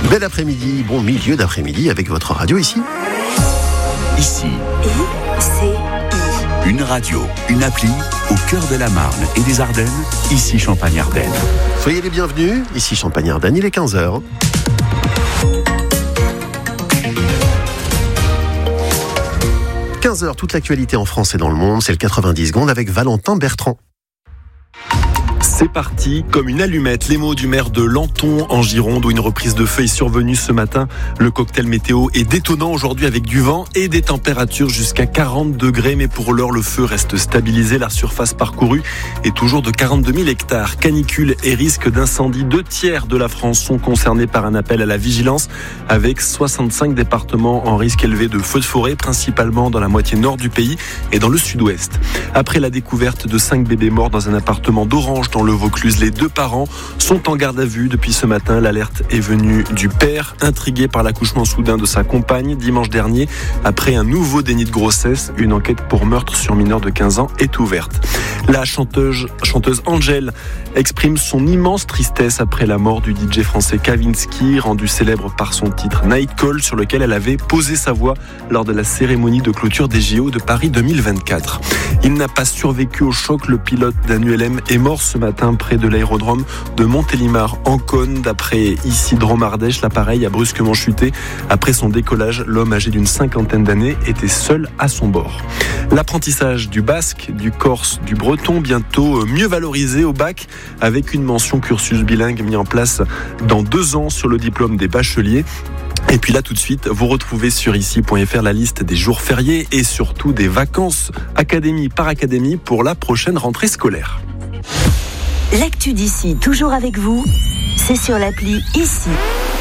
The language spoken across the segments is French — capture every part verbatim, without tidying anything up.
Bel après-midi, bon milieu d'après-midi avec votre radio ici. Ici. I C I. Une radio, une appli au cœur de la Marne et des Ardennes, ici Champagne-Ardenne. Soyez les bienvenus, ici Champagne-Ardenne, il est quinze heures. quinze heures, toute l'actualité en France et dans le monde, c'est le quatre-vingt-dix secondes avec Valentin Bertrand. C'est parti, comme une allumette, les mots du maire de Lanton en Gironde où une reprise de feu est survenue ce matin. Le cocktail météo est détonnant aujourd'hui avec du vent et des températures jusqu'à quarante degrés. Mais pour l'heure, le feu reste stabilisé. La surface parcourue est toujours de quarante-deux mille hectares. Canicule et risque d'incendie. Deux tiers de la France sont concernés par un appel à la vigilance avec soixante-cinq départements en risque élevé de feux de forêt, principalement dans la moitié nord du pays et dans le sud-ouest. Après la découverte de cinq bébés morts dans un appartement d'Orange dans le Vaucluse, les deux parents sont en garde à vue depuis ce matin. L'alerte est venue du père, intrigué par l'accouchement soudain de sa compagne dimanche dernier. Après un nouveau déni de grossesse, une enquête pour meurtre sur mineur de quinze ans est ouverte. La chanteuse, chanteuse Angèle exprime son immense tristesse après la mort du D J français Kavinsky, rendu célèbre par son titre Night Call, sur lequel elle avait posé sa voix lors de la cérémonie de clôture des J O de Paris deux mille vingt-quatre. Il n'a pas survécu au choc. Le pilote d'un U L M est mort ce matin près de l'aérodrome de Montélimar en Cône. D'après ici Dromardèche, l'appareil a brusquement chuté. Après son décollage, l'homme âgé d'une cinquantaine d'années était seul à son bord. L'apprentissage du basque, du corse, du breton, bientôt mieux valorisé au bac avec une mention cursus bilingue mis en place dans deux ans sur le diplôme des bacheliers. Et puis là tout de suite, vous retrouvez sur ici point f r la liste des jours fériés et surtout des vacances académie par académie pour la prochaine rentrée scolaire. L'actu d'ici, toujours avec vous, c'est sur l'appli Ici.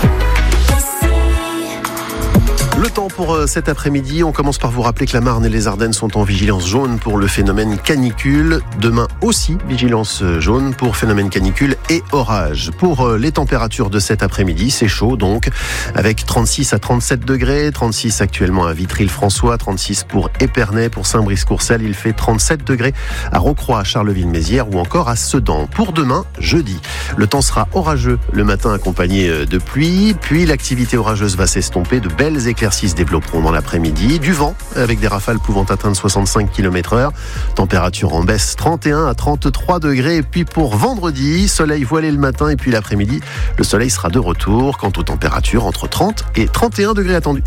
Le temps pour cet après-midi, on commence par vous rappeler que la Marne et les Ardennes sont en vigilance jaune pour le phénomène canicule. Demain aussi, vigilance jaune pour phénomène canicule et orage. Pour les températures de cet après-midi, c'est chaud donc, avec trente-six à trente-sept degrés, trente-six actuellement à Vitry-le-François, trente-six pour Épernay, pour Saint-Brice-Courcelles, il fait trente-sept degrés à Rocroi, à Charleville-Mézières ou encore à Sedan. Pour demain, jeudi, le temps sera orageux le matin accompagné de pluie, puis l'activité orageuse va s'estomper, de belles éclaircies se développeront dans l'après-midi, du vent avec des rafales pouvant atteindre soixante-cinq kilomètres heure, température en baisse trente et un à trente-trois degrés, et puis pour vendredi, soleil voilé le matin et puis l'après-midi, le soleil sera de retour. Quant aux températures, entre trente et trente et un degrés attendus.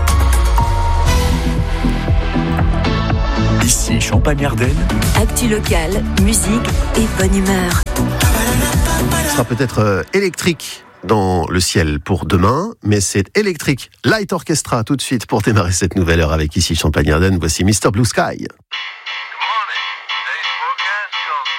Ici Champagne-Ardenne. Actu locale, musique et bonne humeur. Ce sera peut-être euh, électrique dans le ciel pour demain, mais c'est électrique. Light Orchestra tout de suite pour démarrer cette nouvelle heure avec ici Champagne-Ardenne. Voici mister Blue Sky.